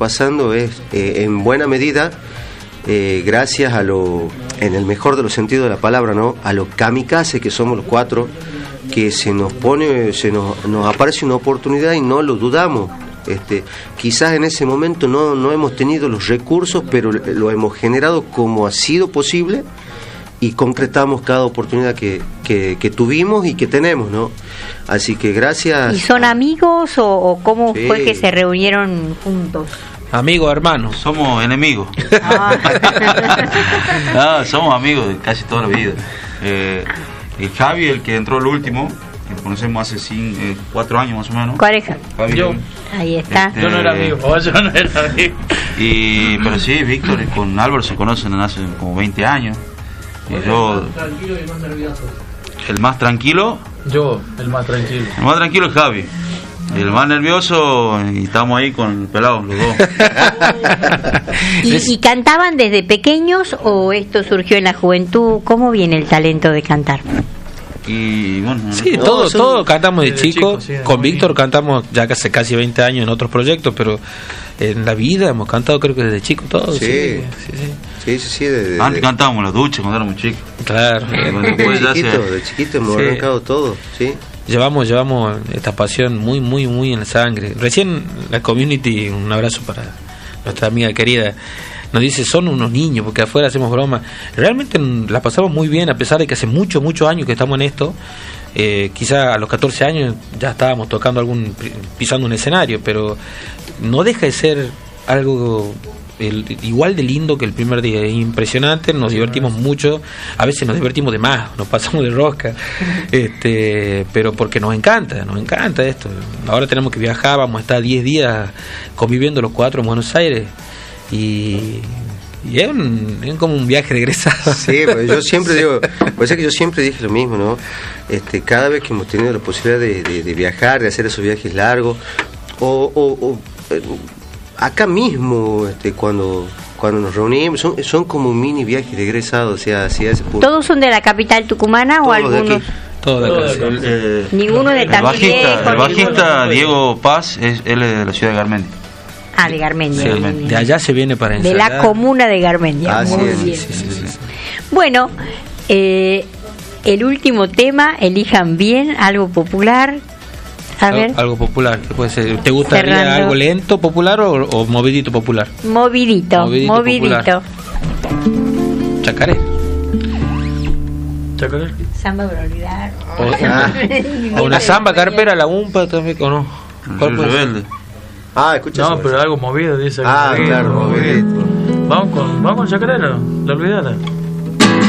pasando es, en buena medida, gracias a en el mejor de los sentidos de la palabra, ¿no? A los kamikaze que somos los cuatro, que nos aparece una oportunidad y no lo dudamos. Quizás en ese momento no hemos tenido los recursos, pero lo hemos generado como ha sido posible y concretamos cada oportunidad que tuvimos y que tenemos, ¿no? Así que gracias. ¿Y son amigos o cómo fue que se reunieron juntos? Amigos, hermanos. Somos enemigos. No, somos amigos de casi toda la vida. El Javi, el que entró el último, que conocemos hace 4 años más o menos. ¿Cuál es? Javi, yo. Ahí está. Yo no era amigo. Yo no era amigo. Pero sí, Víctor con Álvaro se conocen hace como 20 años. Y yo. El más tranquilo y el más nervioso. ¿El más tranquilo? Yo, el más tranquilo. El más tranquilo es Javi. El más nervioso, y estamos ahí con el pelado, los dos. ¿Y cantaban desde pequeños o esto surgió en la juventud? ¿Cómo viene el talento de cantar? Y bueno, sí, todo cantamos de chico. Sí, con Víctor cantamos ya hace casi 20 años en otros proyectos, pero en la vida hemos cantado creo que desde chico todos. Sí. Antes cantábamos en la ducha cuando éramos chicos. Claro. De chiquito hemos arrancado todo, sí. Llevamos esta pasión muy en la sangre. Recién la community, un abrazo para nuestra amiga querida, nos dice, son unos niños, porque afuera hacemos bromas. Realmente la pasamos muy bien, a pesar de que hace muchos años que estamos en esto. Quizá a los 14 años ya estábamos tocando pisando un escenario, pero no deja de ser algo igual de lindo que el primer día. Es impresionante, nos divertimos mucho, a veces nos divertimos de más, nos pasamos de rosca, pero porque nos encanta esto. Ahora tenemos que viajar, vamos a estar 10 días conviviendo los 4 en Buenos Aires y es como un viaje de egresado. Sí, pues yo siempre digo, pues es que yo siempre dije lo mismo, ¿no? Cada vez que hemos tenido la posibilidad de viajar, de hacer esos viajes largos, o acá mismo, cuando nos reunimos, son como un mini viaje de egresado, o sea, hacia ese punto. ¿Todos son de la capital tucumana todos o algunos? Todos de acá. Ninguno de Tafí. El bajista Diego Paz, él es de la ciudad de Garmendia. De Garmendia. Sí, de allá se viene para ensayar. De la comuna de Garmendia. Muy bien. Sí. Bueno, el último tema, elijan bien, algo popular. A ver. Algo popular, ¿qué puede ser? ¿Te gustaría Cerrando. Algo lento, popular o movidito popular? Movidito. Chacaré. Samba para olvidar. O una samba carpera, la umpa también, ¿o no? Rebelde. Escucha. No, pero algo movido, dice. Claro, movidito. Vamos con Chacarera, la olvidada.